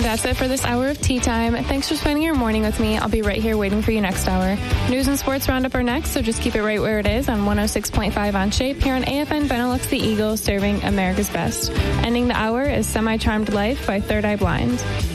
That's it for this hour of Tea Time. Thanks for spending your morning with me. I'll be right here waiting for you next hour. News and sports roundup are next, so just keep it right where it is on 106.5 on Shape here on AFN Benelux the Eagle, serving America's best. Ending the hour is Semi-Charmed Life by Third Eye Blind.